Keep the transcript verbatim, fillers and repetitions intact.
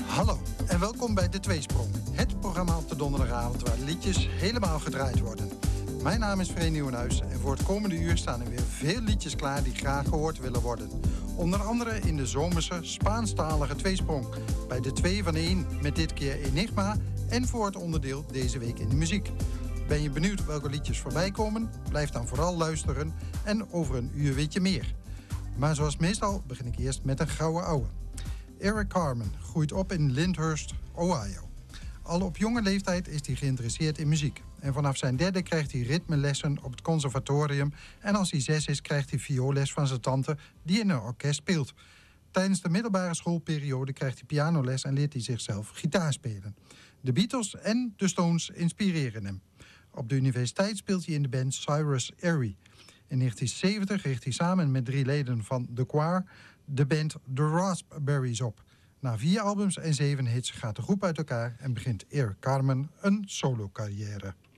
Hallo en welkom bij De Tweesprong. Het programma op de donderdagavond waar liedjes helemaal gedraaid worden. Mijn naam is Free Nieuwenhuis en voor het komende uur staan er weer veel liedjes klaar die graag gehoord willen worden. Onder andere in de zomerse Spaanstalige Tweesprong. Bij de twee van één met dit keer Enigma en voor het onderdeel Deze Week in de Muziek. Ben je benieuwd welke liedjes voorbij komen? Blijf dan vooral luisteren en over een uur weet je meer. Maar zoals meestal begin ik eerst met een gouden ouwe. Eric Carmen groeit op in Lyndhurst, Ohio. Al op jonge leeftijd is hij geïnteresseerd in muziek. En vanaf zijn derde krijgt hij ritmelessen op het conservatorium. En als hij zes is, krijgt hij vioolles van zijn tante die in een orkest speelt. Tijdens de middelbare schoolperiode krijgt hij pianoles en leert hij zichzelf gitaar spelen. De Beatles en de Stones inspireren hem. Op de universiteit speelt hij in de band Cyrus Erie. In negentien zeventig richt hij samen met drie leden van The Choir de band The Raspberries op. Na vier albums en zeven hits gaat de groep uit elkaar en begint Eric Carmen een solo-carrière.